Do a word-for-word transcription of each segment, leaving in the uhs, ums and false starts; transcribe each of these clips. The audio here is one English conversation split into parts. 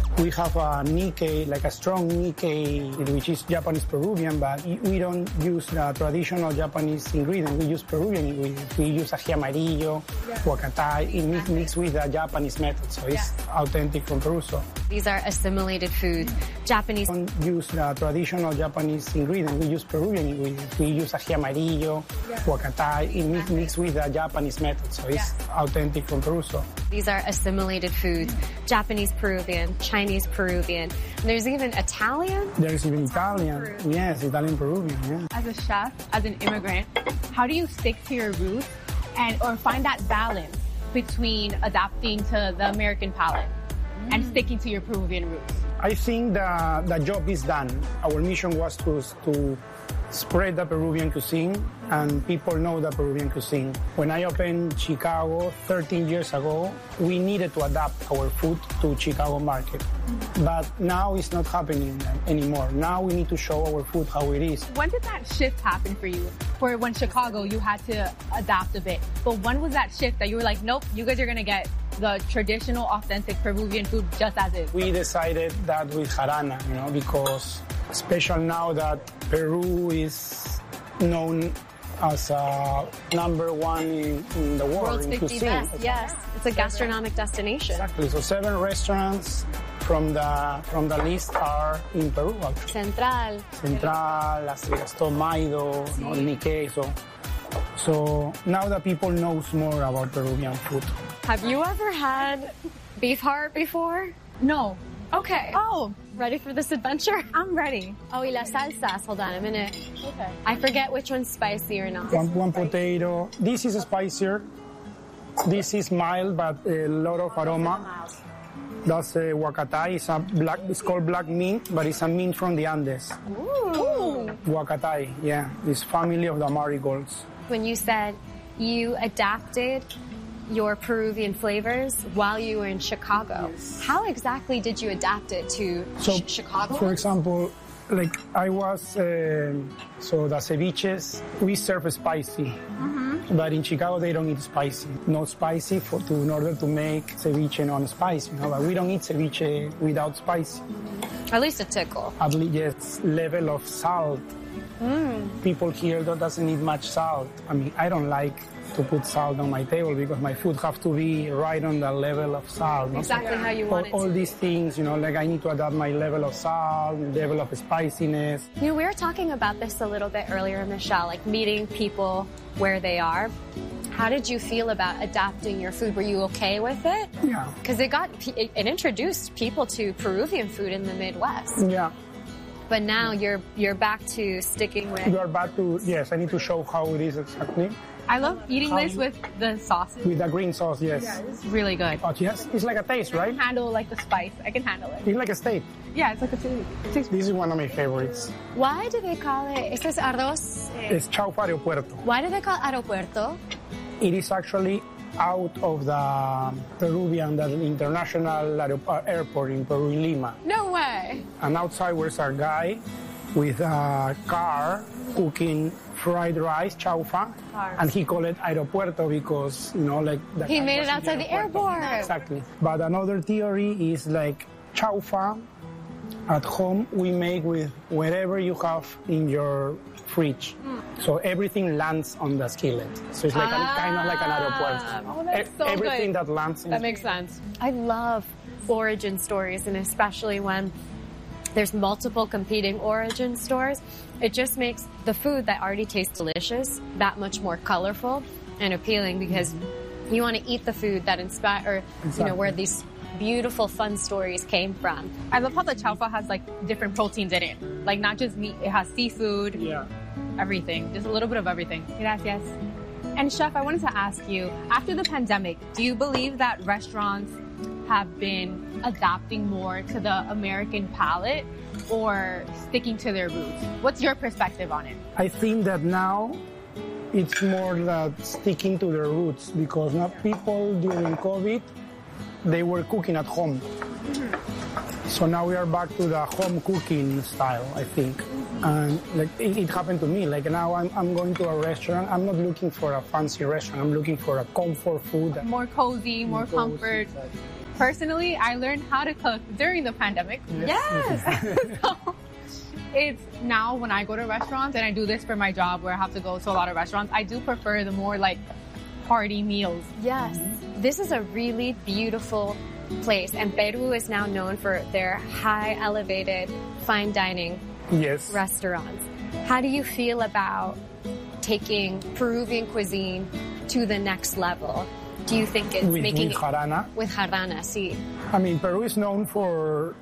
We have a Nikkei, like a strong Nikkei, which is Japanese Peruvian, but we don't use the traditional Japanese ingredient. We use Peruvian ingredients. We use ají amarillo, yeah. huacatay, it mix, mixed with the Japanese method, so it's yeah. authentic from Peru. So. These are assimilated foods. Japanese. We don't use the traditional Japanese ingredient. We use Peruvian ingredients. We use ají amarillo, yeah. huacatay, it mix, mixed with the Japanese method, so it's yeah. authentic from Peru. So. These are assimilated foods. Japanese Peruvian, Chinese Peruvian. And there's even Italian. There's even Italian. Peruvian. Yes, Italian Peruvian. Yeah. As a chef, as an immigrant, how do you stick to your roots and or find that balance between adapting to the American palate mm. and sticking to your Peruvian roots? I think the the job is done. Our mission was to to spread the Peruvian cuisine, and people know the Peruvian cuisine. When I opened Chicago thirteen years ago, we needed to adapt our food to Chicago market. Mm-hmm. But now it's not happening anymore. Now we need to show our food how it is. When did that shift happen for you? For when Chicago, you had to adapt a bit. But when was that shift that you were like, nope, you guys are going to get the traditional, authentic Peruvian food just as is? We decided that with Jarana, you know, because especially now that Peru is known as uh, number one in, in the world. World's in fifty cuisine. best, yes. It's a gastronomic destination. Exactly. So seven restaurants from the from the list are in Peru. Actually. Central. Central, Las Vegas, Maido, sí. no, Nikkei. So, so now that people knows more about Peruvian food. Have you ever had beef heart before? No. Okay. Oh. Ready for this adventure? I'm ready. Oh, y las salsas. Hold on a minute. Okay. I forget which one's spicy or not. One, one potato. This is spicier. This is mild, but a lot of aroma. That's a huacatay. It's, a black, it's called black mint, but it's a mint from the Andes. Ooh. Huacatay, yeah. This family of the marigolds. When you said you adapted your Peruvian flavors while you were in Chicago, yes. how exactly did you adapt it to so, sh- Chicago? For example, like I was, uh, so the ceviches, we serve spicy. Mm-hmm. But in Chicago, they don't eat spicy. Not spicy for, to, in order to make ceviche non-spicy. You know? But we don't eat ceviche without spicy. At least a tickle. At least, yes, level of salt. Mm. People here that doesn't need much salt. I mean, I don't like to put salt on my table because my food have to be right on the level of salt. Exactly so, how you all, want it all to these things, you know, like I need to adapt my level of salt, level of spiciness. You know, we were talking about this a little bit earlier, Michelle, like meeting people where they are. How did you feel about adapting your food? Were you okay with it? Yeah. Because it got, it, it introduced people to Peruvian food in the Midwest. Yeah. But now you're you're back to sticking with... You're back to, yes, I need to show how it is exactly. I love eating this with the sauces. With the green sauce, yes. Yeah, it's really good. Oh, yes, it's like a taste, right? I can handle like the spice. I can handle it. It's like a steak. Yeah, it's like a steak. This is one of my favorites. Why do they call it, este es arroz? It's chaufa aeropuerto. Why do they call it aeropuerto? It is actually out of the Peruvian, the international airport in Peru, in Lima. No way. And outside was a guy with a car cooking fried rice, chaufa, and he called it aeropuerto because, you know, like... The he made it outside the airport. Exactly. But another theory is like chaufa at home we make with whatever you have in your fridge. Mm. So everything lands on the skillet. So it's like ah. a, kind of like an aeropuerto. Oh, that's so everything good. that lands in That makes sense. I love origin stories, and especially when there's multiple competing origin stores. It just makes the food that already tastes delicious that much more colorful and appealing because you want to eat the food that inspire, exactly. you know, where these beautiful, fun stories came from. I love how the chaufa has like different proteins in it. Like not just meat, it has seafood, yeah, everything, just a little bit of everything. Gracias. And Chef, I wanted to ask you, after the pandemic, do you believe that restaurants have been adapting more to the American palate or sticking to their roots? What's your perspective on it? I think that now it's more that sticking to their roots because now people during COVID, they were cooking at home. Mm-hmm. So now we are back to the home cooking style, I think. Mm-hmm. And like it, it happened to me. Like now I'm, I'm going to a restaurant. I'm not looking for a fancy restaurant. I'm looking for a comfort food. More cozy, more, more comfort. Cozy, Personally, I learned how to cook during the pandemic. Yes. So it's now when I go to restaurants, and I do this for my job where I have to go to a lot of restaurants, I do prefer the more like party meals. Yes. This is a really beautiful place, and Peru is now known for their high elevated fine dining Yes. restaurants. How do you feel about taking Peruvian cuisine to the next level? Do you think it's With, making with jarana. it with jarana? Sí. I mean, Peru is known for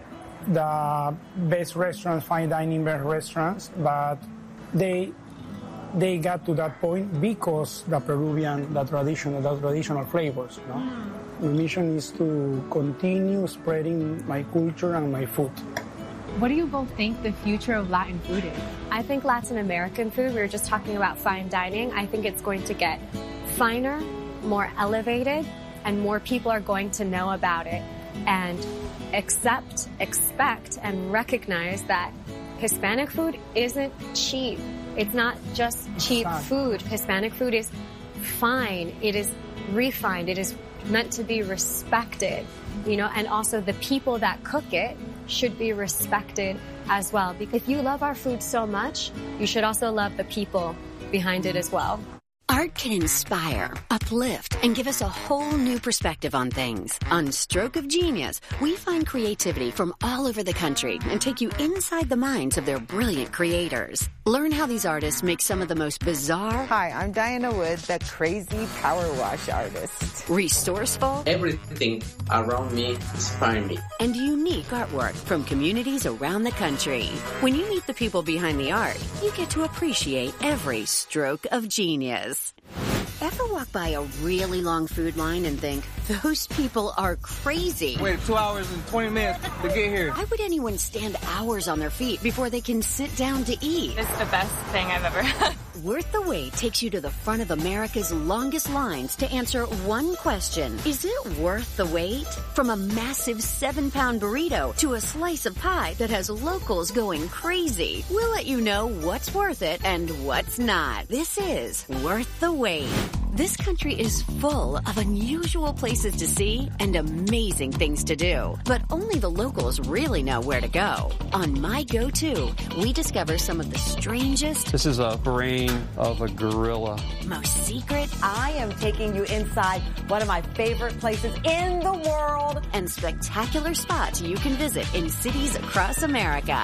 the best restaurants, fine dining best restaurants, but they they got to that point because the Peruvian, the traditional, the traditional flavors. You know? My mission is to continue spreading my culture and my food. What do you both think the future of Latin food is? I think Latin American food, we were just talking about fine dining, I think it's going to get finer, more elevated, and more people are going to know about it and accept, expect, and recognize that Hispanic food isn't cheap. It's not just cheap food. Hispanic food is fine. It is refined. It is meant to be respected, you know, and also the people that cook it should be respected as well. Because if you love our food so much, you should also love the people behind it as well. Art can inspire, uplift, and give us a whole new perspective on things. On Stroke of Genius, we find creativity from all over the country and take you inside the minds of their brilliant creators. Learn how these artists make some of the most bizarre... Hi, I'm Diana Wood, the crazy power wash artist. Resourceful... Everything around me inspires me. And unique artwork from communities around the country. When you meet the people behind the art, you get to appreciate every stroke of genius. Ever walk by a really long food line and think, those people are crazy? Wait two hours and twenty minutes to get here. Why would anyone stand hours on their feet before they can sit down to eat? It's the best thing I've ever had. Worth the Wait takes you to the front of America's longest lines to answer one question. Is it worth the wait? From a massive seven-pound burrito to a slice of pie that has locals going crazy, we'll let you know what's worth it and what's not. This is Worth the Wait. This country is full of unusual places to see and amazing things to do, but only the locals really know where to go. On My Go-To, we discover some of the strangest... This is a brain of a gorilla. Most secret... I am taking you inside one of my favorite places in the world. And spectacular spots you can visit in cities across America.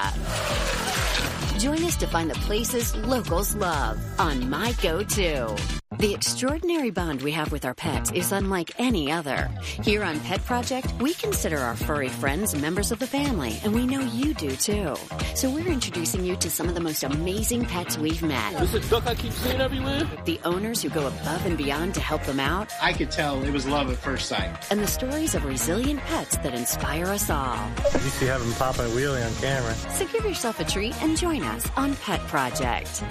Join us to find the places locals love on My Go-To. The extraordinary bond we have with our pets is unlike any other. Here on Pet Project, we consider our furry friends members of the family, and we know you do too. So we're introducing you to some of the most amazing pets we've met. This is a duck I keep seeing everywhere. The owners who go above and beyond to help them out. I could tell it was love at first sight. And the stories of resilient pets that inspire us all. You see having Papa and Wheelie on camera. So give yourself a treat and join us on Pet Project.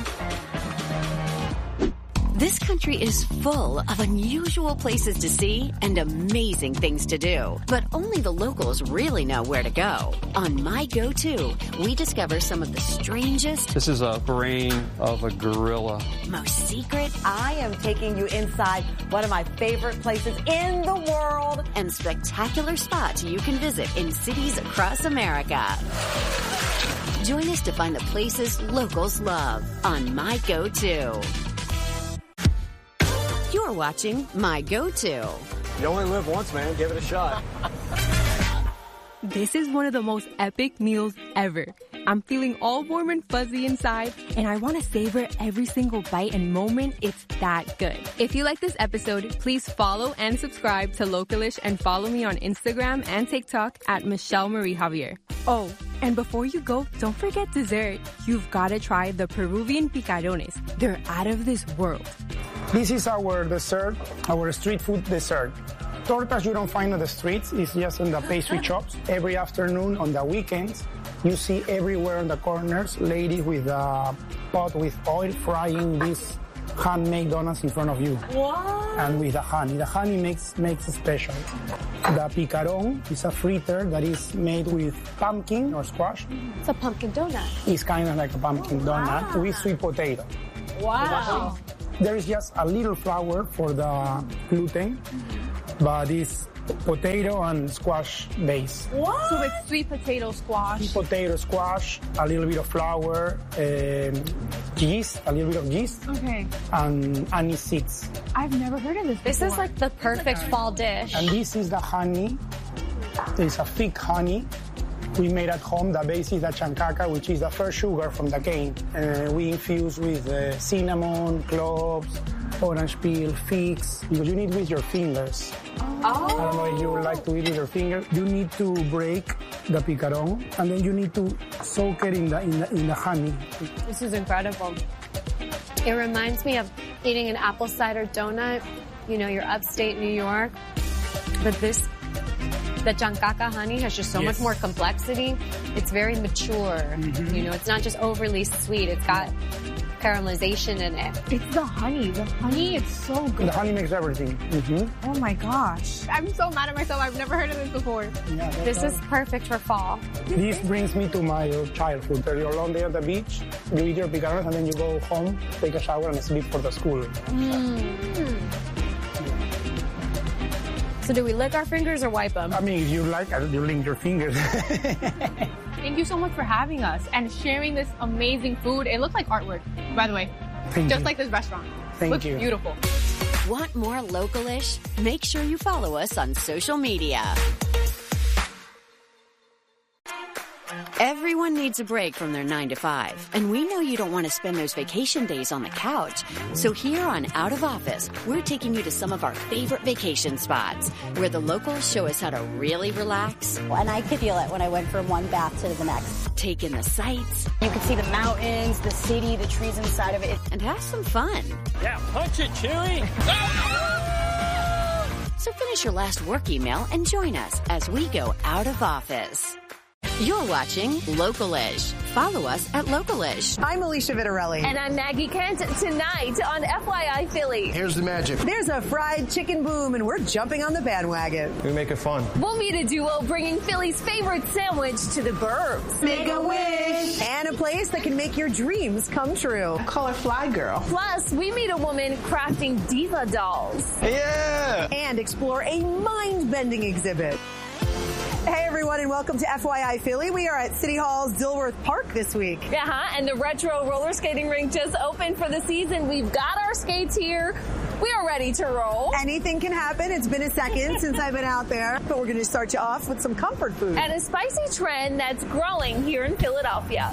This country is full of unusual places to see and amazing things to do, but only the locals really know where to go. On My Go-To, we discover some of the strangest... This is a brain of a gorilla. Most secret... I am taking you inside one of my favorite places in the world. And spectacular spots you can visit in cities across America. Join us to find the places locals love on My Go-To. You're watching My Go-To. You only live once, man. Give it a shot. This is one of the most epic meals ever. I'm feeling all warm and fuzzy inside, and I want to savor every single bite and moment. It's that good. If you like this episode, please follow and subscribe to Localish and follow me on Instagram and TikTok at Michelle Marie Javier. Oh, and before you go, don't forget dessert. You've got to try the Peruvian picarones. They're out of this world. This is our dessert, our street food dessert. Tortas you don't find on the streets, it's just in the pastry shops. Every afternoon on the weekends, you see everywhere in the corners, ladies with a pot with oil frying these handmade donuts in front of you. What? And with the honey. The honey makes makes it special. The picaron is a fritter that is made with pumpkin or squash. It's a pumpkin donut. It's kind of like a pumpkin donut wow. with sweet potato. Wow. There is just a little flour for the gluten, but it's potato and squash base. What? So it's sweet potato squash. Sweet potato squash, a little bit of flour, um, yeast, a little bit of yeast. Okay. And anise seeds. I've never heard of this before. This is like the perfect fall dish. And this is the honey. It's a thick honey we made at home. The base is the chancaca, which is the first sugar from the cane. Uh, we infuse with uh, cinnamon, cloves, orange peel, figs, because you need with your fingers. Oh. I don't know if you would like to eat with your finger. You need to break the picaron, and then you need to soak it in the, in the, in the honey. This is incredible. It reminds me of eating an apple cider donut. You know, you're upstate New York, but this, the chancaca honey has just so yes. much more complexity. It's very mature. Mm-hmm. You know, it's not just overly sweet. It's got caramelization in it. It's the honey. The honey is so good. The honey makes everything. Mm-hmm. Oh my gosh. I'm so mad at myself. I've never heard of this before. Yeah, this is perfect for fall. This brings me to my childhood. You're a long day at the beach, you eat your picarones, and then you go home, take a shower, and sleep for the school. Mm. So do we lick our fingers or wipe them? I mean, if you like, you lick your fingers. Thank you so much for having us and sharing this amazing food. It looked like artwork, by the way. Thank Just you. like this restaurant. Thank looks you. Beautiful. Want more Local-ish? Make sure you follow us on social media. Everyone needs a break from their nine to five, and we know you don't want to spend those vacation days on the couch. So here on Out of Office, we're taking you to some of our favorite vacation spots where the locals show us how to really relax. And I could feel it when I went from one bath to the next. Take in the sights. You can see the mountains, the city, the trees inside of it. And have some fun. Yeah, punch it, Chewie! So finish your last work email and join us as we go out of office. You're watching Local-ish. Follow us at Local-ish. I'm Alicia Vitarelli. And I'm Maggie Kent. Tonight on F Y I Philly. Here's the magic. There's a fried chicken boom, and we're jumping on the bandwagon. We make it fun. We'll meet a duo bringing Philly's favorite sandwich to the burbs. Make a wish. And a place that can make your dreams come true. Call her Fly Girl. Plus, we meet a woman crafting diva dolls. Yeah. And explore a mind-bending exhibit. Hey everyone, and welcome to F Y I Philly. We are at City Hall's Dilworth Park this week. Uh-huh, and the retro roller skating rink just opened for the season. We've got our skates here. We are ready to roll. Anything can happen. It's been a second since I've been out there, but we're going to start you off with some comfort food. And a spicy trend that's growing here in Philadelphia.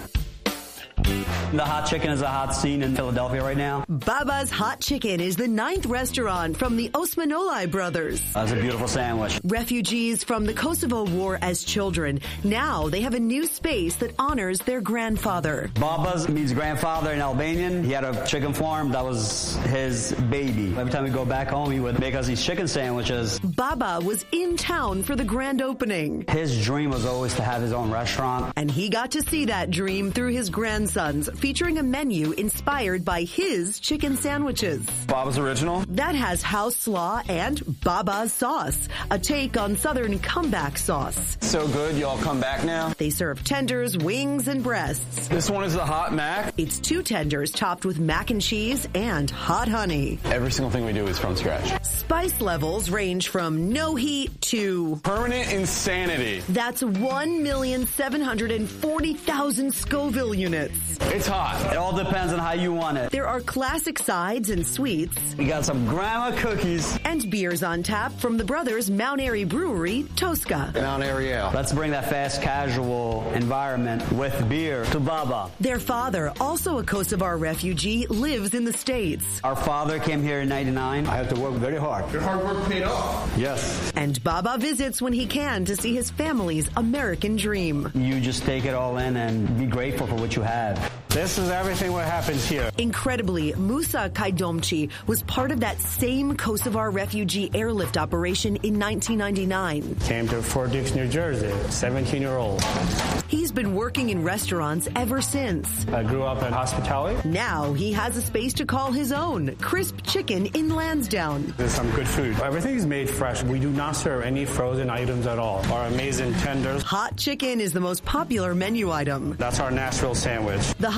The hot chicken is a hot scene in Philadelphia right now. Baba's Hot Chicken is the ninth restaurant from the Osmanoli brothers. That's a beautiful sandwich. Refugees from the Kosovo War as children. Now they have a new space that honors their grandfather. Baba's means grandfather in Albanian. He had a chicken farm. That was his baby. Every time we go back home, he would make us these chicken sandwiches. Baba was in town for the grand opening. His dream was always to have his own restaurant. And he got to see that dream through his grandsons, featuring a menu inspired by his chicken sandwiches. Baba's original. That has house slaw and Baba's sauce, a take on Southern comeback sauce. So good, y'all come back now? They serve tenders, wings, and breasts. This one is the hot mac. It's two tenders topped with mac and cheese and hot honey. Every single thing we do is from scratch. Spice levels range from no heat to permanent insanity. That's one million seven hundred forty thousand Scoville units. It's hot. It all depends on how you want it. There are classic sides and sweets. We got some grandma cookies. And beers on tap from the brothers' Mount Airy Brewery, Tosca. Mount Airy Ale. Let's bring that fast casual environment with beer to Baba. Their father, also a Kosovar refugee, lives in the States. Our father came here in ninety-nine. I had to work very hard. Your hard work paid off. Yes. And Baba visits when he can to see his family's American dream. You just take it all in and be grateful for what you have. This is everything what happens here. Incredibly, Musa Kaidomchi was part of that same Kosovar refugee airlift operation in nineteen ninety-nine. Came to Fort Dix, New Jersey, seventeen-year-old. He's been working in restaurants ever since. I grew up in hospitality. Now he has a space to call his own, Crisp Chicken in Lansdowne. There's some good food. Everything is made fresh. We do not serve any frozen items at all. Our amazing tenders. Hot chicken is the most popular menu item. That's our Nashville sandwich. The hot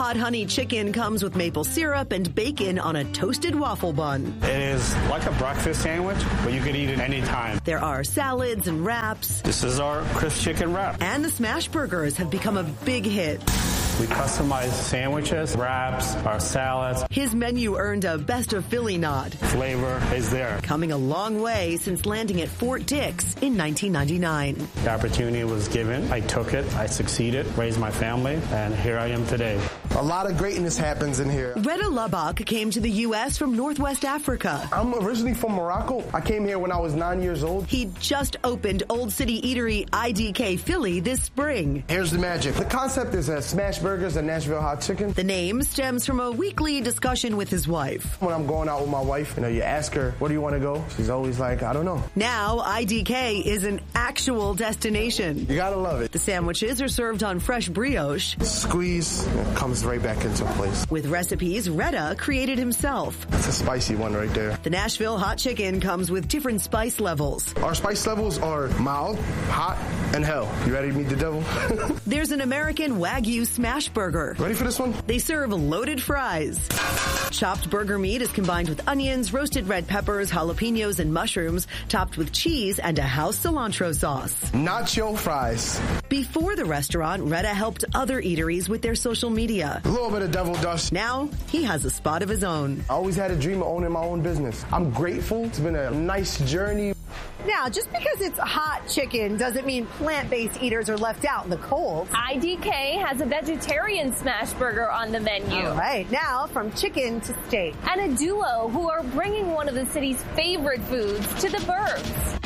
Hot honey chicken comes with maple syrup and bacon on a toasted waffle bun. It is like a breakfast sandwich, but you could eat it anytime. There are salads and wraps. This is our crisp chicken wrap. And the smash burgers have become a big hit. We customize sandwiches, wraps, our salads. His menu earned a Best of Philly nod. Flavor is there. Coming a long way since landing at Fort Dix in nineteen ninety-nine. The opportunity was given. I took it. I succeeded, raised my family, and here I am today. A lot of greatness happens in here. Reda Lubbock came to the U S from Northwest Africa. I'm originally from Morocco. I came here when I was nine years old. He just opened Old City Eatery I D K Philly this spring. Here's the magic. The concept is a smash burgers and Nashville hot chicken. The name stems from a weekly discussion with his wife. When I'm going out with my wife, you know, you ask her, where do you want to go? She's always like, I don't know. Now, I D K is an actual destination. You gotta love it. The sandwiches are served on fresh brioche. Squeeze, it comes right back into place. With recipes Reda created himself. That's a spicy one right there. The Nashville hot chicken comes with different spice levels. Our spice levels are mild, hot, and hell. You ready to meet the devil? There's an American Wagyu smash burger. Ready for this one? They serve loaded fries. Chopped burger meat is combined with onions, roasted red peppers, jalapenos, and mushrooms, topped with cheese and a house cilantro sauce. Nacho fries. Before the restaurant, Reda helped other eateries with their social media. A little bit of devil dust. Now, he has a spot of his own. I always had a dream of owning my own business. I'm grateful. It's been a nice journey. Now, just because it's hot chicken doesn't mean plant-based eaters are left out in the cold. I D K has a vegetarian smash burger on the menu. All right, now from chicken to steak. And a duo who are bringing one of the city's favorite foods to the burbs.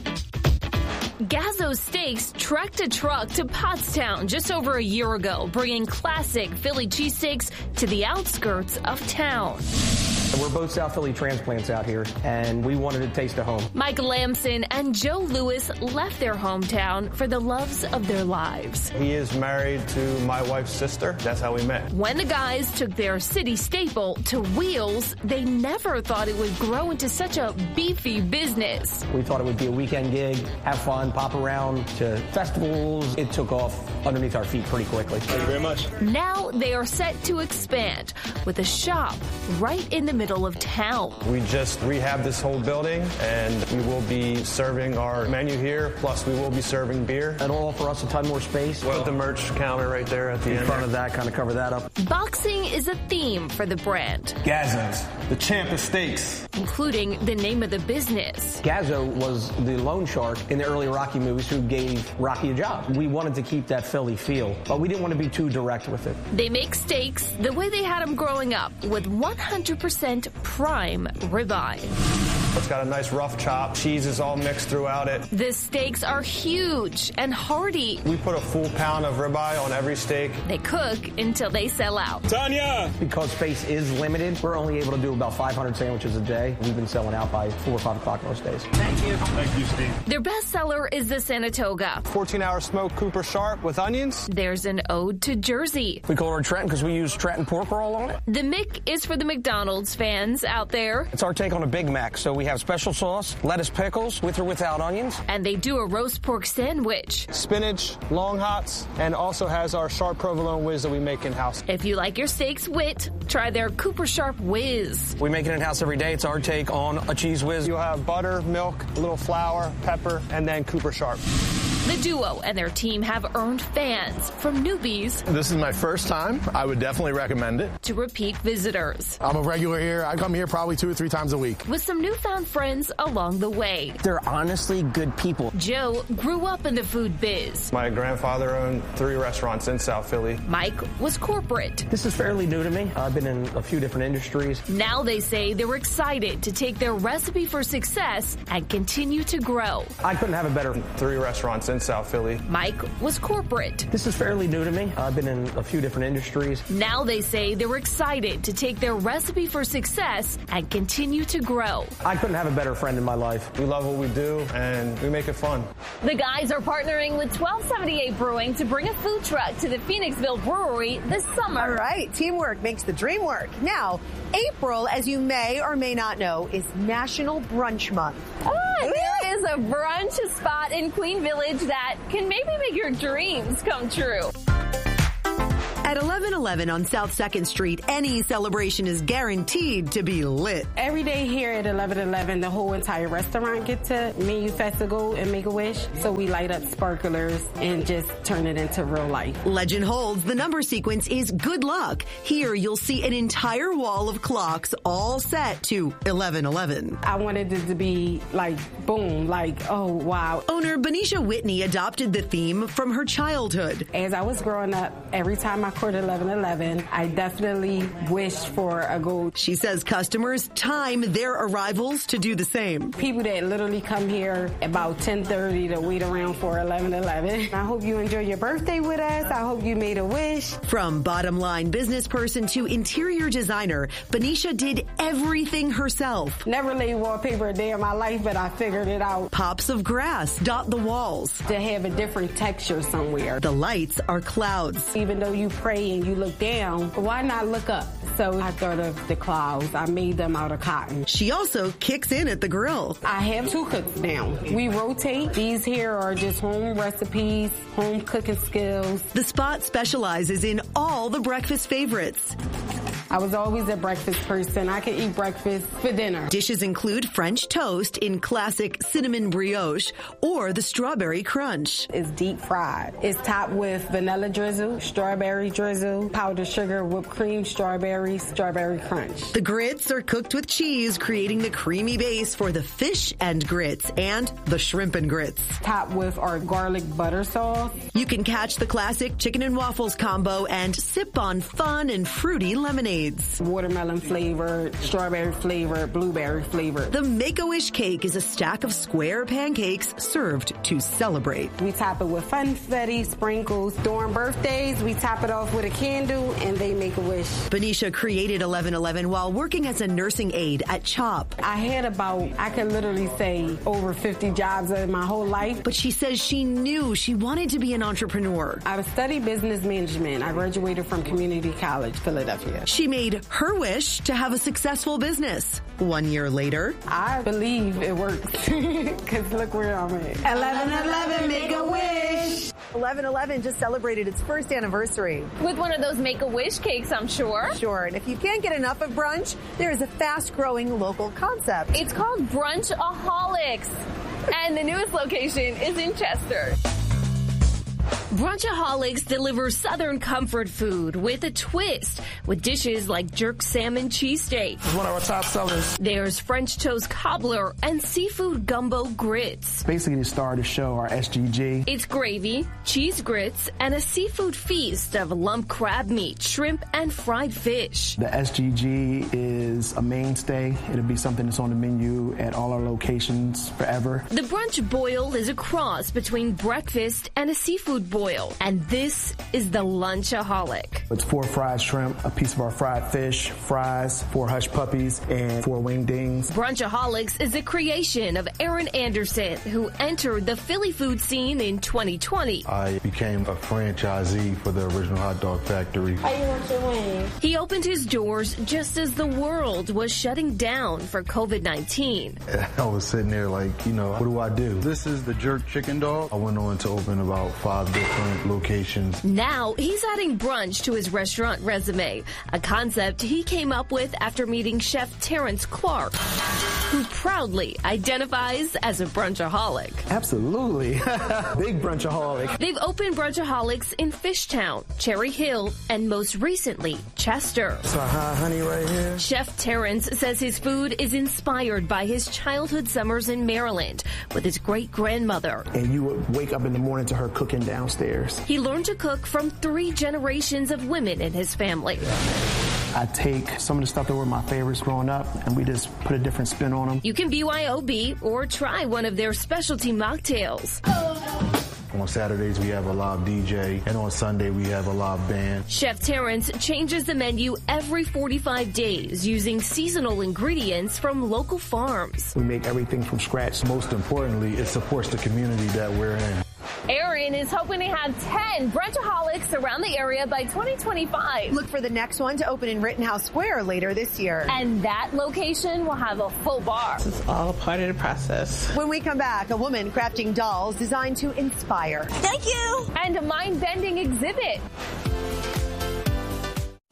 Gazzo Steaks trekked a truck to Pottstown just over a year ago, bringing classic Philly cheesesteaks to the outskirts of town. We're both South Philly transplants out here, and we wanted to taste of home. Mike Lamson and Joe Lewis left their hometown for the loves of their lives. He is married to my wife's sister. That's how we met. When the guys took their city staple to wheels, they never thought it would grow into such a beefy business. We thought it would be a weekend gig, have fun, pop around to festivals. It took off underneath our feet pretty quickly. Thank you very much. Now they are set to expand with a shop right in the middle of town. We just rehabbed this whole building, and we will be serving our menu here, plus we will be serving beer. It'll offer us a ton more space. Well, Put the merch counter right there at the in end. In front of that, kind of cover that up. Boxing is a theme for the brand. Gazzo's, the champ of steaks. Including the name of the business. Gazzo was the loan shark in the early Rocky movies who gave Rocky a job. We wanted to keep that Philly feel, but we didn't want to be too direct with it. They make steaks the way they had them growing up, with one hundred percent prime ribeye. It's got a nice rough chop. Cheese is all mixed throughout it. The steaks are huge and hearty. We put a full pound of ribeye on every steak. They cook until they sell out. Tanya! Because space is limited, we're only able to do about five hundred sandwiches a day. We've been selling out by four or five o'clock most days. Thank you. Thank you, Steve. Their best seller is the Sanatoga. fourteen hour smoked Cooper Sharp with onions. There's an ode to Jersey. We call her Trenton because we use Trenton pork roll on it. The Mick is for the McDonald's fans out there. It's our take on a Big Mac, so we have special sauce, lettuce pickles, with or without onions. And they do a roast pork sandwich. Spinach, long hots, and also has our sharp provolone whiz that we make in-house. If you like your steaks wit, try their Cooper Sharp whiz. We make it in-house every day. It's our take on a cheese whiz. You'll have butter, milk, a little flour, pepper, and then Cooper Sharp. The duo and their team have earned fans, from newbies. This is my first time. I would definitely recommend it. To repeat visitors. I'm a regular here. I come here probably two or three times a week. With some newfound friends along the way. They're honestly good people. Joe grew up in the food biz. My grandfather owned three restaurants in South Philly. Mike was corporate. This is fairly new to me. I've been in a few different industries. Now they say they were excited to take their recipe for success and continue to grow. I couldn't have a better. Three restaurants in South Philly. Mike was corporate. This is fairly new to me. I've been in a few different industries. Now they say they were excited to take their recipe for success and continue to grow. I couldn't have a better friend in my life. We love what we do, and we make it fun. The guys are partnering with twelve seventy-eight Brewing to bring a food truck to the Phoenixville Brewery this summer. All right, teamwork makes the dream work. Now, April, as you may or may not know, is National Brunch Month. Oh, there is a brunch spot in Queen Village that can maybe make your dreams come true. At eleven eleven on South second Street, any celebration is guaranteed to be lit. Every day here at eleven eleven, the whole entire restaurant gets to manifest a goal and make a wish. So we light up sparklers and just turn it into real life. Legend holds the number sequence is good luck. Here you'll see an entire wall of clocks all set to eleven eleven. I wanted it to be like, boom, like, oh, wow. Owner Benicia Whitney adopted the theme from her childhood. As I was growing up, every time I caught eleven eleven, I definitely wished for a goal. She says customers time their arrivals to do the same. People that literally come here about ten thirty to wait around for eleven eleven. I hope you enjoy your birthday with us. I hope you made a wish. From bottom line business person to interior designer, Benicia did everything herself. Never laid wallpaper a day in my life, but I figured it out. Pops of grass dot the walls to have a different texture somewhere. The lights are clouds. Even though you pray and you look down, why not look up? So I thought of the clouds. I made them out of cotton. She also kicks in at the grill. I have two cooks now. We rotate. These here are just home recipes, home cooking skills. The spot specializes in all the breakfast favorites. I was always a breakfast person. I could eat breakfast for dinner. Dishes include French toast in classic cinnamon brioche or the strawberry crunch. It's deep fried. It's topped with vanilla drizzle, strawberry drizzle, powdered sugar, whipped cream, strawberry, strawberry crunch. The grits are cooked with cheese, creating the creamy base for the fish and grits and the shrimp and grits. Topped with our garlic butter sauce. You can catch the classic chicken and waffles combo and sip on fun and fruity lemonade. Watermelon flavored, strawberry flavored, blueberry flavored. The Make-A-Wish cake is a stack of square pancakes served to celebrate. We top it with funfetti, sprinkles. During birthdays, we top it off with a candle and they make a wish. Benicia created eleven eleven while working as a nursing aide at CHOP. I had about, I could literally say, over fifty jobs in my whole life. But she says she knew she wanted to be an entrepreneur. I studied business management. I graduated from Community College, Philadelphia. She made her wish to have a successful business. One year later, I believe it works because look where I'm at. eleven eleven, make a wish. eleven eleven just celebrated its first anniversary. With one of those Make-A-Wish cakes, I'm sure. Sure. And if you can't get enough of brunch, there is a fast-growing local concept. It's called Brunchaholics. And the newest location is in Chester. Brunchaholics delivers Southern comfort food with a twist, with dishes like jerk salmon cheesesteak. It's one of our top sellers. There's French toast cobbler and seafood gumbo grits. Basically the star of the show, our S G G. It's gravy, cheese grits, and a seafood feast of lump crab meat, shrimp, and fried fish. The S G G is a mainstay. It'll be something that's on the menu at all our locations forever. The brunch boil is a cross between breakfast and a seafood boil. And this is the Lunchaholic. It's four fried shrimp, a piece of our fried fish, fries, four hush puppies, and four wingdings. Brunchaholics is a creation of Aaron Anderson, who entered the Philly food scene in twenty twenty. I became a franchisee for the original hot dog factory. How you want your wings? He opened his doors just as the world was shutting down for COVID nineteen. I was sitting there like, you know, what do I do? This is the jerk chicken dog. I went on to open about five different locations. Now he's adding brunch to his restaurant resume, a concept he came up with after meeting Chef Terrence Clark, who proudly identifies as a brunchaholic. Absolutely. Big brunchaholic. They've opened Brunchaholics in Fishtown, Cherry Hill, and most recently, Chester. So hot honey right here. Chef Terrence says his food is inspired by his childhood summers in Maryland with his great-grandmother. And you would wake up in the morning to her cooking downstairs. He learned to cook from three generations of women in his family. I take some of the stuff that were my favorites growing up, and we just put a different spin on them. You can B Y O B or try one of their specialty mocktails. On Saturdays, we have a live D J, and on Sunday, we have a live band. Chef Terrence changes the menu every forty-five days using seasonal ingredients from local farms. We make everything from scratch. Most importantly, it supports the community that we're in. Aaron is hoping to have ten Brunchaholics around the area by twenty twenty-five. Look for the next one to open in Rittenhouse Square later this year. And that location will have a full bar. It's all part of the process. When we come back, a woman crafting dolls designed to inspire. Thank you. And a mind-bending exhibit.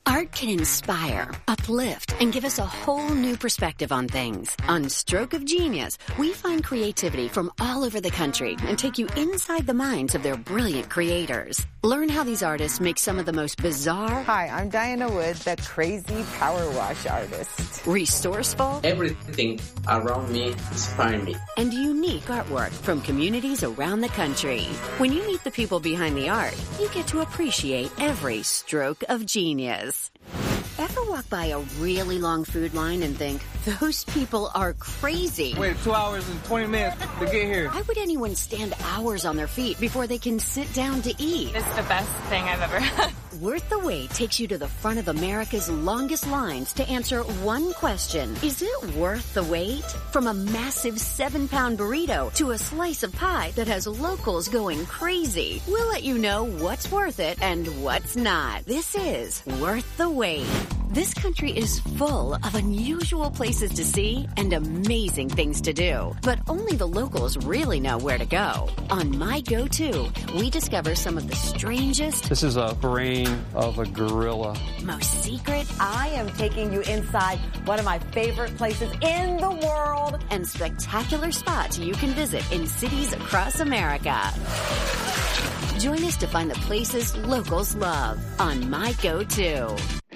Art can inspire, uplift, and give us a whole new perspective on things. On Stroke of Genius, we find creativity from all over the country and take you inside the minds of their brilliant creators. Learn how these artists make some of the most bizarre... Hi, I'm Diana Wood, the crazy power wash artist. Resourceful... Everything around me inspires me. And unique artwork from communities around the country. When you meet the people behind the art, you get to appreciate every stroke of genius. Ever walk by a really long food line and think, those people are crazy? Wait two hours and twenty minutes to get here. Why would anyone stand hours on their feet before they can sit down to eat? It's the best thing I've ever had. Worth the Wait takes you to the front of America's longest lines to answer one question. Is it worth the wait? From a massive seven-pound burrito to a slice of pie that has locals going crazy. We'll let you know what's worth it and what's not. This is Worth the Wait. This country is full of unusual places to see and amazing things to do. But only the locals really know where to go. On My Go-To, we discover some of the strangest... This is a brain of a gorilla. Most secret... I am taking you inside one of my favorite places in the world. And spectacular spots you can visit in cities across America. Join us to find the places locals love on My Go-To.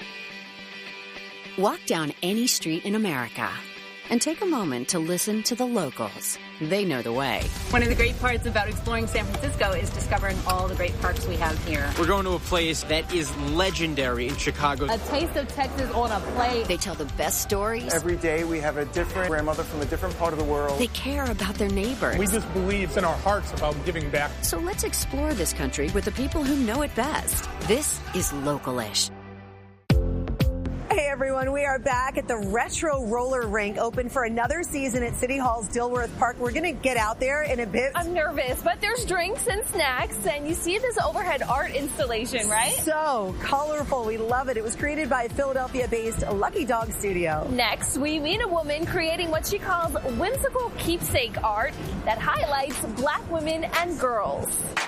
Walk down any street in America and take a moment to listen to the locals. They know the way. One of the great parts about exploring San Francisco is discovering all the great parks we have here. We're going to a place that is legendary in Chicago. A taste of Texas on a plate. They tell the best stories. Every day we have a different grandmother from a different part of the world. They care about their neighbors. We just believe in our hearts about giving back. So let's explore this country with the people who know it best. This is Local-ish. Hey everyone, we are back at the Retro Roller Rink, open for another season at City Hall's Dilworth Park. We're going to get out there in a bit. I'm nervous, but there's drinks and snacks, and you see this overhead art installation, right? So colorful. We love it. It was created by Philadelphia-based Lucky Dog Studio. Next, we meet a woman creating what she calls whimsical keepsake art that highlights Black women and girls.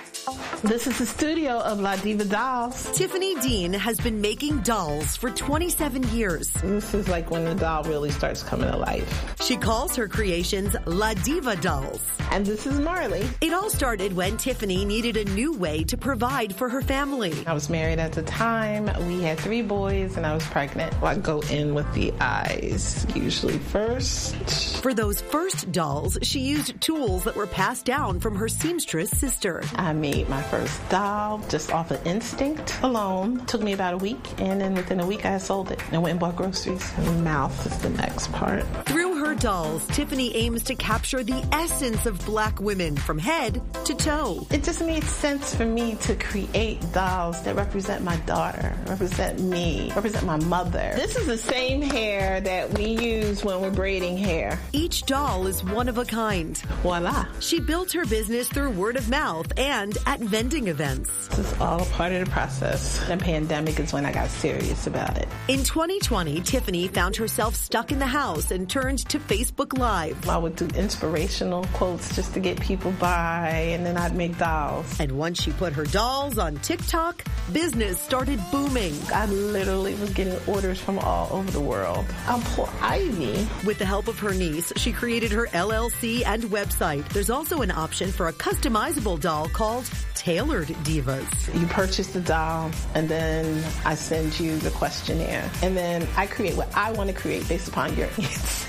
This is the studio of La Diva Dolls. Tiffany Dean has been making dolls for twenty-seven years. This is like when the doll really starts coming to life. She calls her creations La Diva Dolls. And this is Marley. It all started when Tiffany needed a new way to provide for her family. I was married at the time. We had three boys and I was pregnant. I go in with the eyes usually first. For those first dolls, she used tools that were passed down from her seamstress sister. I made my first doll just off of instinct alone. Took me about a week, and then within a week I sold it and went and bought groceries. And mouth is the next part. Through her dolls, Tiffany aims to capture the essence of Black women from head to toe. It just made sense for me to create dolls that represent my daughter, represent me, represent my mother. This is the same hair that we use when we're braiding hair. Each doll is one of a kind. Voila. She built her business through word of mouth and at vending events. This is all a part of the process. The pandemic is when I got serious about it. In twenty twenty, Tiffany found herself stuck in the house and turned to Facebook Live. I would do inspirational quotes just to get people by, and then I'd make dolls. And once she put her dolls on TikTok, business started booming. I literally was getting orders from all over the world. I'm poor Ivy. With the help of her niece, she created her L L C and website. There's also an option for a customizable doll called Tailored Divas. You purchase the doll, and then I send you the questionnaire. And then I create what I want to create based upon your needs.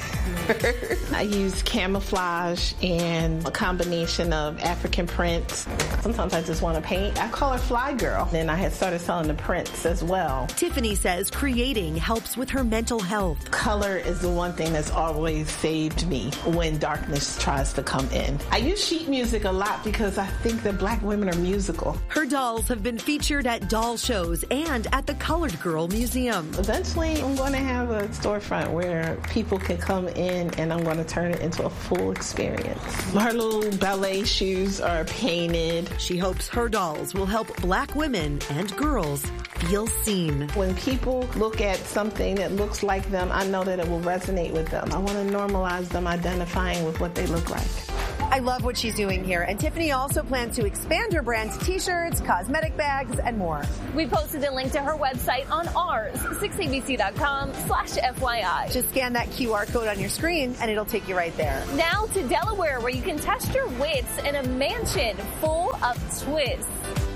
I use camouflage and a combination of African prints. Sometimes I just want to paint. I call her Fly Girl. Then I had started selling the prints as well. Tiffany says creating helps with her mental health. Color is the one thing that's always saved me when darkness tries to come in. I use sheet music a lot because I think that Black women are musical. Her dolls have been featured at doll shows and at the Colored Girl Museum. Eventually, I'm going to have a storefront where people can come in and I'm going to turn it into a full experience. Her little ballet shoes are painted. She hopes her dolls will help Black women and girls feel seen. When people look at something that looks like them, I know that it will resonate with them. I want to normalize them identifying with what they look like. I love what she's doing here. And Tiffany also plans to expand her brand to t-shirts, cosmetic bags, and more. We posted a link to her website on ours, six A B C dot com slash F Y I. Just scan that Q R code on your screen and it'll take you right there. Now to Delaware, where you can test your wits in a mansion full of twists.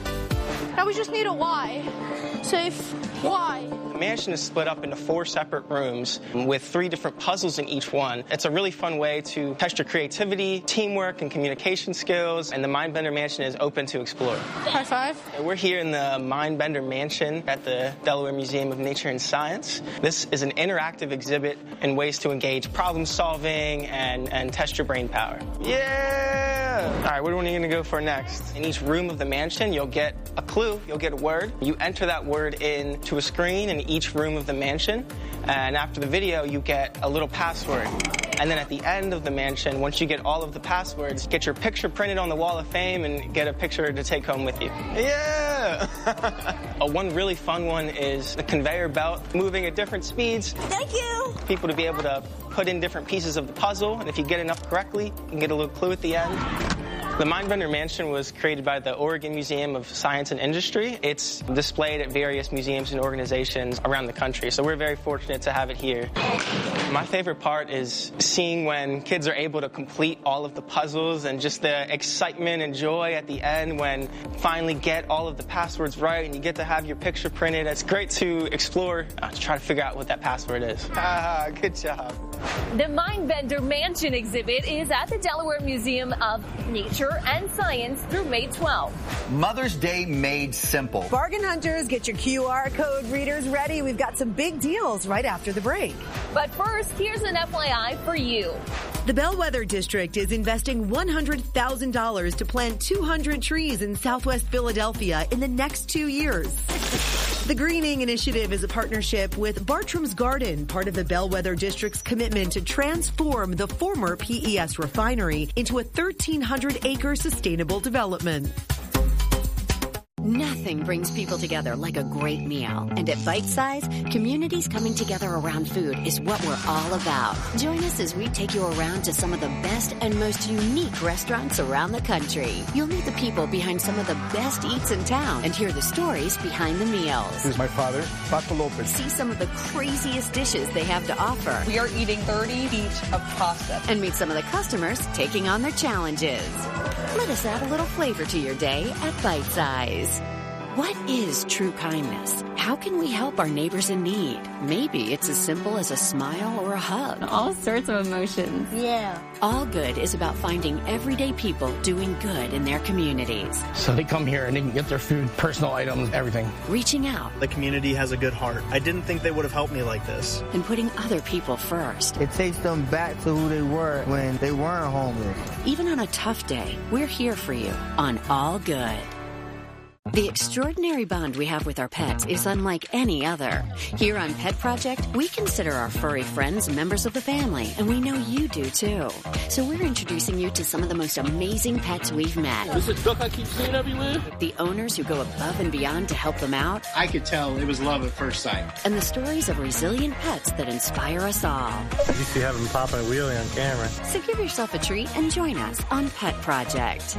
Now we just need a why. Safe. Why? The mansion is split up into four separate rooms with three different puzzles in each one. It's a really fun way to test your creativity, teamwork, and communication skills, and the Mindbender Mansion is open to explore. High five. We're here in the Mindbender Mansion at the Delaware Museum of Nature and Science. This is an interactive exhibit in ways to engage problem solving and, and test your brain power. Yeah! All right, what are we going to go for next? In each room of the mansion, you'll get a clue, you'll get a word. You enter that word into a screen in each room of the mansion, and after the video, you get a little password. And then at the end of the mansion, once you get all of the passwords, get your picture printed on the Wall of Fame and get a picture to take home with you. Yeah! uh, one really fun one is the conveyor belt moving at different speeds. Thank you! People to be able to put in different pieces of the puzzle, and if you get enough correctly, you can get a little clue at the end. The Mindbender Mansion was created by the Oregon Museum of Science and Industry. It's displayed at various museums and organizations around the country, so we're very fortunate to have it here. My favorite part is seeing when kids are able to complete all of the puzzles and just the excitement and joy at the end when finally get all of the passwords right and you get to have your picture printed. It's great to explore, uh, to try to figure out what that password is. Ah, good job. The Mindbender Mansion exhibit is at the Delaware Museum of Nature and Science through May twelfth. Mother's Day made simple. Bargain hunters, get your Q R code readers ready. We've got some big deals right after the break. But first, here's an F Y I for you. The Bellwether District is investing one hundred thousand dollars to plant two hundred trees in Southwest Philadelphia in the next two years. The Greening Initiative is a partnership with Bartram's Garden, part of the Bellwether District's commitment to transform the former P E S refinery into a thirteen hundred acre sustainable development. Nothing brings people together like a great meal. And at Bite Size, communities coming together around food is what we're all about. Join us as we take you around to some of the best and most unique restaurants around the country. You'll meet the people behind some of the best eats in town and hear the stories behind the meals. This is my father, Paco Lopez. See some of the craziest dishes they have to offer. We are eating thirty feet of pasta. And meet some of the customers taking on their challenges. Let us add a little flavor to your day at Bite Size. What is true kindness? How can we help our neighbors in need? Maybe it's as simple as a smile or a hug. All sorts of emotions. Yeah. All Good is about finding everyday people doing good in their communities. So they come here and they can get their food, personal items, everything. Reaching out. The community has a good heart. I didn't think they would have helped me like this. And putting other people first. It takes them back to who they were when they weren't homeless. Even on a tough day, we're here for you on All Good. The extraordinary bond we have with our pets is unlike any other. Here on Pet Project, we consider our furry friends members of the family, and we know you do too. So we're introducing you to some of the most amazing pets we've met. This is duck I keep seeing everywhere. The owners who go above and beyond to help them out. I could tell it was love at first sight. And the stories of resilient pets that inspire us all. You used to have them popping a wheelie on camera. So give yourself a treat and join us on Pet Project.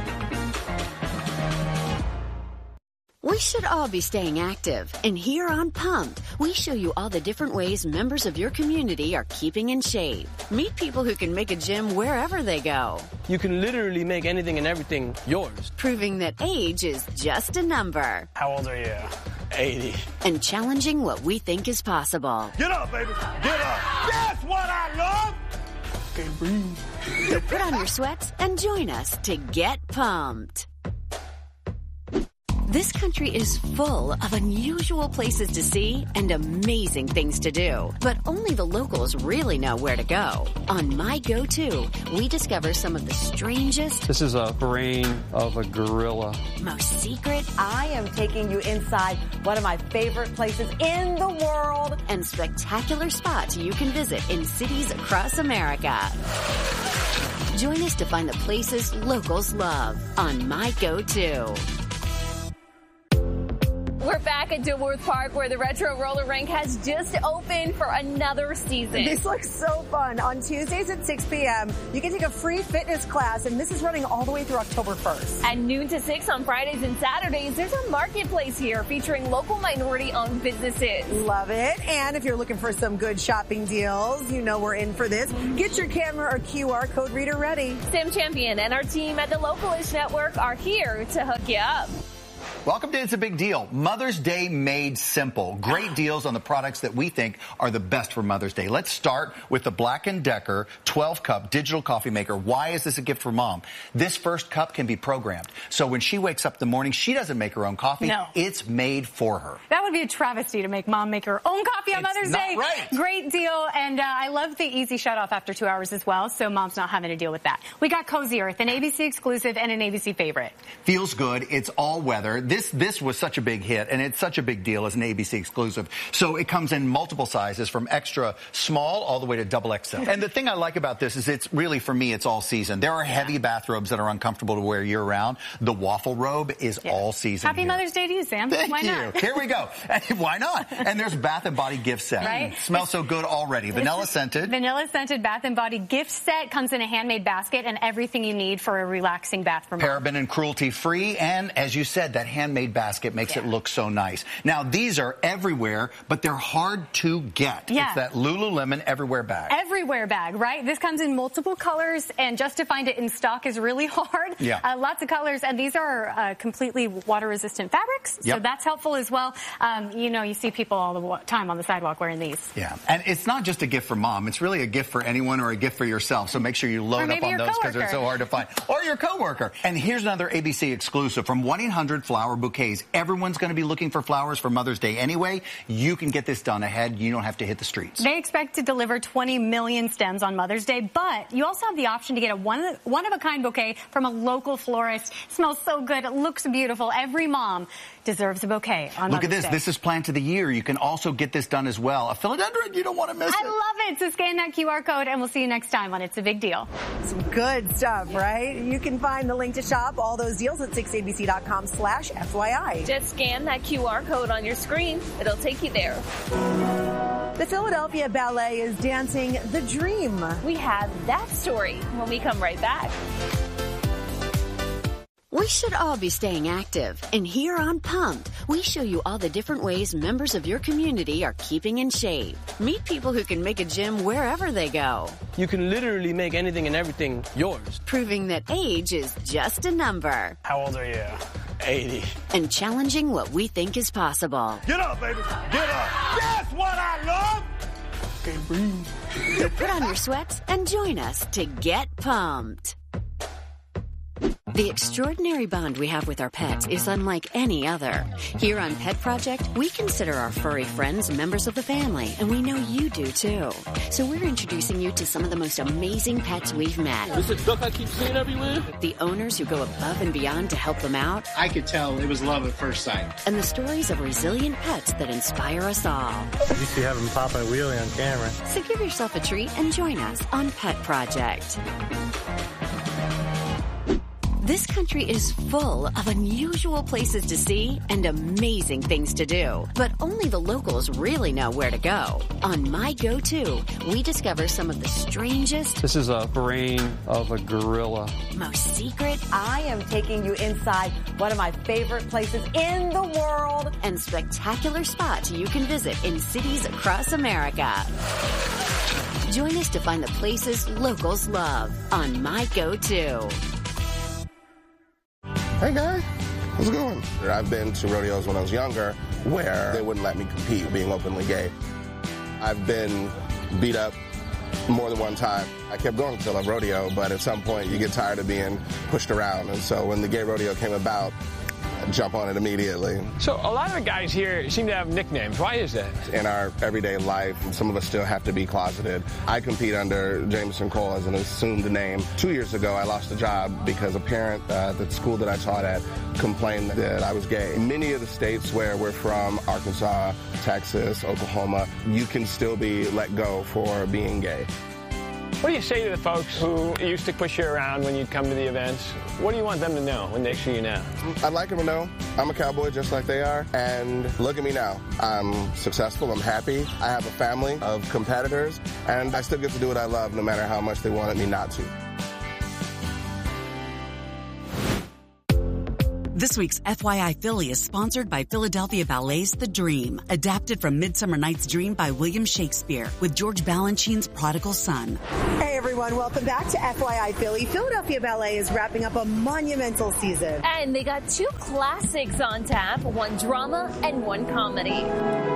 We should all be staying active. And here on Pumped, we show you all the different ways members of your community are keeping in shape. Meet people who can make a gym wherever they go. You can literally make anything and everything yours. Proving that age is just a number. How old are you? eighty. And challenging what we think is possible. Get up, baby. Get up. That's what I love. Okay, breathe. So put on your sweats and join us to get pumped. This country is full of unusual places to see and amazing things to do. But only the locals really know where to go. On My Go-To, we discover some of the strangest... This is a brain of a gorilla. ...most secret... I am taking you inside one of my favorite places in the world. ...and spectacular spots you can visit in cities across America. Join us to find the places locals love on My Go-To. We're back at Dilworth Park, where the retro roller rink has just opened for another season. This looks so fun. On Tuesdays at six p.m., you can take a free fitness class, and this is running all the way through October first. At noon to six on Fridays and Saturdays, there's a marketplace here featuring local minority-owned businesses. Love it. And if you're looking for some good shopping deals, you know we're in for this. Get your camera or Q R code reader ready. Sam Champion and our team at the Localish Network are here to hook you up. Welcome to It's a Big Deal. Mother's Day made simple. Great deals on the products that we think are the best for Mother's Day. Let's start with the Black and Decker twelve cup digital coffee maker. Why is this a gift for Mom? This first cup can be programmed. So when she wakes up in the morning, she doesn't make her own coffee. No. It's made for her. That would be a travesty to make Mom make her own coffee on It's Mother's not Day. right. Great deal. And uh, I love the easy shut off after two hours as well, so Mom's not having to deal with that. We got Cozy Earth, an A B C exclusive and an A B C favorite. Feels good. It's all weather. This, this was such a big hit, and it's such a big deal as an A B C exclusive. So it comes in multiple sizes, from extra small all the way to double X L. And the thing I like about this is it's really, for me, it's all season. There are heavy bathrobes that are uncomfortable to wear year-round. The waffle robe is yeah. all season. Happy here. Mother's Day to you, Sam. Thank Why you. not? Here we go. Why not? And there's Bath and Body gift set. Right? Smells so good already. Vanilla scented. Vanilla scented Bath and Body gift set comes in a handmade basket and everything you need for a relaxing bath for Mom. Paraben and cruelty free, and as you said, that handmade basket makes yeah. it look so nice. Now, these are everywhere, but they're hard to get. Yeah. It's that Lululemon Everywhere bag. Everywhere bag, right? This comes in multiple colors, and just to find it in stock is really hard. Yeah. Uh, lots of colors, and these are uh, completely water-resistant fabrics, yep. so that's helpful as well. Um, you know, you see people all the time on the sidewalk wearing these. Yeah, and it's not just a gift for Mom. It's really a gift for anyone or a gift for yourself, so make sure you load up on those because they're so hard to find. Or your coworker. And here's another A B C exclusive from one eight hundred Flower Bouquets. Everyone's going to be looking for flowers for Mother's Day anyway. You can get this done ahead. You don't have to hit the streets. They expect to deliver twenty million stems on Mother's Day, but you also have the option to get a one, one-of-a-kind bouquet from a local florist. It smells so good. It looks beautiful. Every mom deserves a bouquet on Look Mother's at this. Day. This is Plant of the Year. You can also get this done as well. A philodendron, you don't want to miss I it. love it. So scan that Q R code, and we'll see you next time on It's a Big Deal. Some good stuff, right? You can find the link to shop all those deals at six A B C dot com slash F Y I. Just scan that Q R code on your screen. It'll take you there. The Philadelphia Ballet is dancing The Dream. We have that story when we come right back. We should all be staying active. And here on Pumped, we show you all the different ways members of your community are keeping in shape. Meet people who can make a gym wherever they go. You can literally make anything and everything yours. Proving that age is just a number. How old are you? eighty. And challenging what we think is possible. Get up, baby. Get up. That's what I love. Okay, breathe. So put on your sweats and join us to get pumped. The extraordinary bond we have with our pets is unlike any other. Here on Pet Project, we consider our furry friends members of the family, and we know you do too. So we're introducing you to some of the most amazing pets we've met. This is duck I keep seeing everywhere. The owners who go above and beyond to help them out. I could tell it was love at first sight. And the stories of resilient pets that inspire us all. You used to have him pop a wheelie on camera. So give yourself a treat and join us on Pet Project. This country is full of unusual places to see and amazing things to do. But only the locals really know where to go. On My Go-To, we discover some of the strangest... This is a brain of a gorilla. ...most secret... I am taking you inside one of my favorite places in the world. ...and spectacular spots you can visit in cities across America. Join us to find the places locals love on My Go-To. Hey guys, how's it going? I've been to rodeos when I was younger where they wouldn't let me compete being openly gay. I've been beat up more than one time. I kept going to a rodeo, but at some point you get tired of being pushed around. And so when the gay rodeo came about, I jump on it immediately. So a lot of the guys here seem to have nicknames. Why is that? In our everyday life, some of us still have to be closeted. I compete under Jameson Cole as an assumed name. Two years ago, I lost a job because a parent uh, at the school that I taught at complained that I was gay. In many of the states where we're from, Arkansas, Texas, Oklahoma, you can still be let go for being gay. What do you say to the folks who used to push you around when you'd come to the events? What do you want them to know when they see you now? I'd like them to know I'm a cowboy just like they are, and look at me now. I'm successful, I'm happy, I have a family of competitors, and I still get to do what I love no matter how much they wanted me not to. This week's F Y I Philly is sponsored by Philadelphia Ballet's The Dream, adapted from Midsummer Night's Dream by William Shakespeare, with George Balanchine's Prodigal Son. Hey everyone, welcome back to F Y I Philly. Philadelphia Ballet is wrapping up a monumental season. And they got two classics on tap, one drama and one comedy.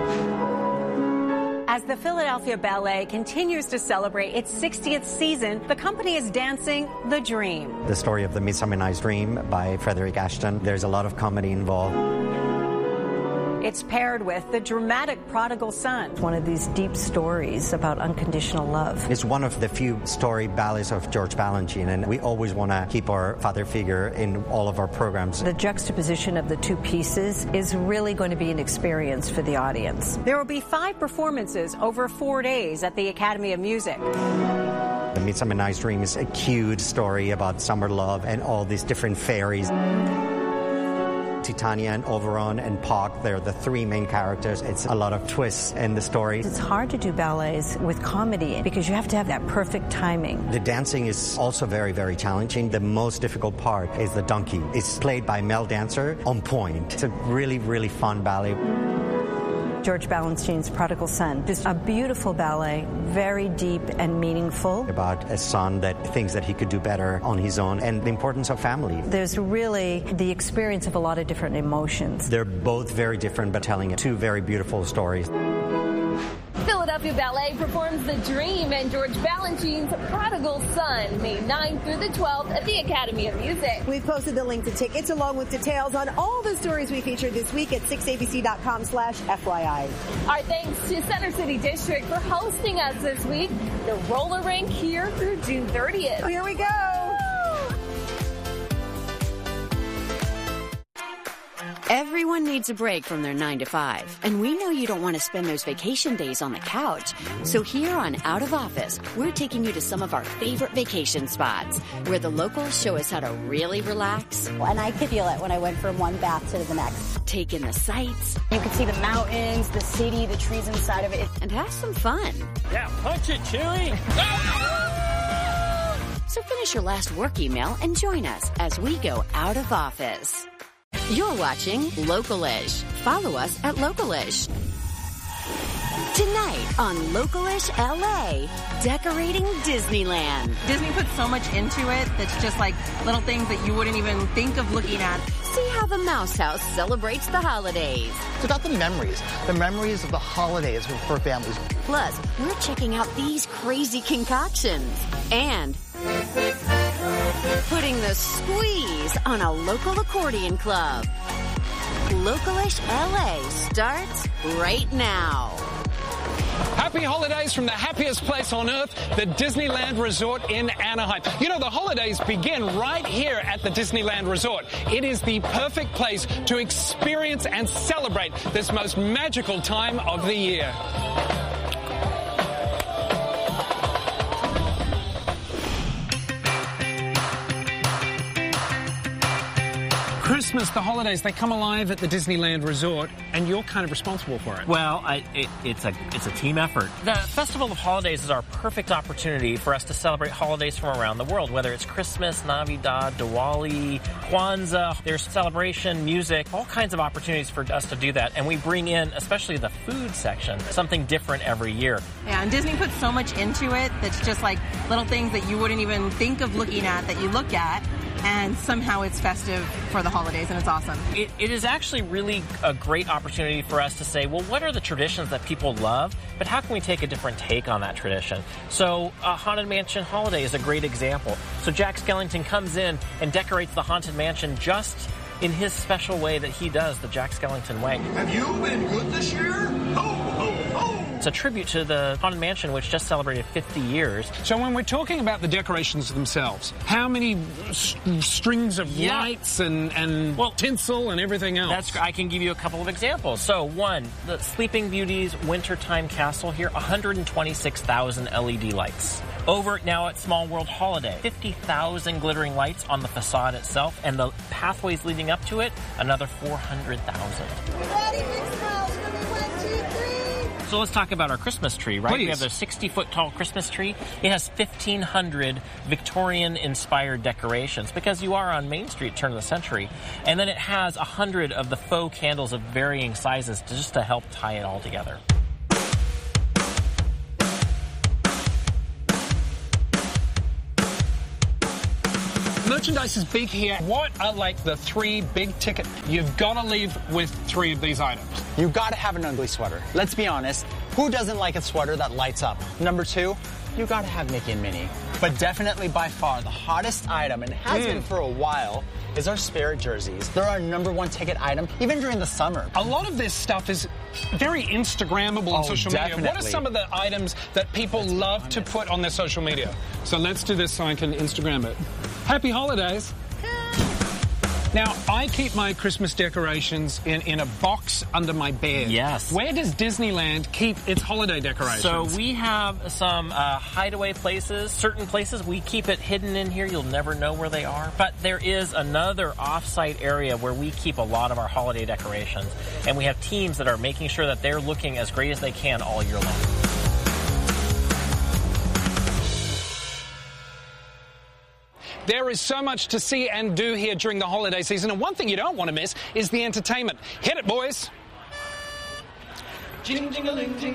As the Philadelphia Ballet continues to celebrate its sixtieth season, the company is dancing The Dream. The story of the Midsummer Night's Dream by Frederick Ashton. There's a lot of comedy involved. It's paired with the dramatic Prodigal Son. One of these deep stories about unconditional love. It's one of the few story ballets of George Balanchine, and we always want to keep our father figure in all of our programs. The juxtaposition of the two pieces is really going to be an experience for the audience. There will be five performances over four days at the Academy of Music. The Midsummer Night's Dream is a cute story about summer love and all these different fairies. Titania and Oberon and Puck, they're the three main characters. It's a lot of twists in the story. It's hard to do ballets with comedy because you have to have that perfect timing. The dancing is also very, very challenging. The most difficult part is the donkey. It's played by Mel Dancer on point. It's a really, really fun ballet. George Balanchine's Prodigal Son. Just a beautiful ballet, very deep and meaningful. About a son that thinks that he could do better on his own, and the importance of family. There's really the experience of a lot of different emotions. They're both very different, but telling two very beautiful stories. Philadelphia Ballet performs The Dream and George Balanchine's Prodigal Son, May ninth through the twelfth at the Academy of Music. We've posted the link to tickets along with details on all the stories we featured this week at six A B C dot com slash F Y I. Our thanks to Center City District for hosting us this week. The roller rink here through June thirtieth. Oh, here we go. Everyone needs a break from their nine to five, and we know you don't want to spend those vacation days on the couch. So here on Out of Office, we're taking you to some of our favorite vacation spots, where the locals show us how to really relax. And I could feel it when I went from one bath to the next. Take in the sights. You can see the mountains, the city, the trees inside of it. And have some fun. Yeah, punch it, Chewie! So finish your last work email and join us as we go Out of Office. You're watching Localish. Follow us at Localish. Tonight on Localish L A, decorating Disneyland. Disney puts so much into it that's just like little things that you wouldn't even think of looking at. See how the Mouse House celebrates the holidays. It's about the memories, the memories of the holidays for families. Plus, we're checking out these crazy concoctions and putting the squeeze on a local accordion club. Localish L A starts right now. Happy holidays from the happiest place on earth, the Disneyland Resort in Anaheim. You know, the holidays begin right here at the Disneyland Resort. It is the perfect place to experience and celebrate this most magical time of the year. Christmas, the holidays, they come alive at the Disneyland Resort, and you're kind of responsible for it. Well, I, it, it's a it's a team effort. The Festival of Holidays is our perfect opportunity for us to celebrate holidays from around the world, whether it's Christmas, Navidad, Diwali, Kwanzaa. There's celebration, music, all kinds of opportunities for us to do that, and we bring in, especially the food section, something different every year. Yeah, and Disney puts so much into it that's just like little things that you wouldn't even think of looking at that you look at. And somehow it's festive for the holidays, and it's awesome. It, it is actually really a great opportunity for us to say, well, what are the traditions that people love, but how can we take a different take on that tradition? So uh, Haunted Mansion Holiday is a great example. So Jack Skellington comes in and decorates the Haunted Mansion just in his special way that he does, the Jack Skellington way. Have you been good this year? Ho, ho, ho! It's a tribute to the Haunted Mansion, which just celebrated fifty years. So when we're talking about the decorations themselves, how many st- strings of yeah. lights and, and well, tinsel and everything else? That's, I can give you a couple of examples. So one, the Sleeping Beauty's Wintertime Castle here, one hundred twenty-six thousand L E D lights. Over now at Small World Holiday, fifty thousand glittering lights on the facade itself, and the pathways leading up to it, another four hundred thousand. So let's talk about our Christmas tree, right? Please. We have the sixty-foot tall Christmas tree. It has fifteen hundred Victorian-inspired decorations because you are on Main Street, turn of the century. And then it has one hundred of the faux candles of varying sizes to, just to help tie it all together. Merchandise is big here. What are like the three big ticket? You've got to leave with three of these items. You got to have an ugly sweater. Let's be honest. Who doesn't like a sweater that lights up? Number two, you got to have Mickey and Minnie. But definitely by far the hottest item, and has mm. been for a while, is our Spirit jerseys. They're our number one ticket item, even during the summer. A lot of this stuff is very Instagrammable on oh, social definitely. media. What are some of the items that people let's love to put on their social media? So let's do this so I can Instagram it. Happy holidays. Now, I keep my Christmas decorations in, in a box under my bed. Yes. Where does Disneyland keep its holiday decorations? So we have some uh, hideaway places. Certain places, we keep it hidden in here. You'll never know where they are. But there is another off-site area where we keep a lot of our holiday decorations. And we have teams that are making sure that they're looking as great as they can all year long. There is so much to see and do here during the holiday season, and one thing you don't want to miss is the entertainment. Hit it, boys. Jing, jing-a-ling, jing.